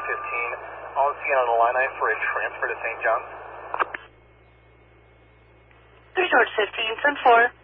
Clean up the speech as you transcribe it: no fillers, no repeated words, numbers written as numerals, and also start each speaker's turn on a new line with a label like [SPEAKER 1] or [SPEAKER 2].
[SPEAKER 1] I'll see you on the line for a transfer to St. John's.
[SPEAKER 2] There's George 15, 10-4.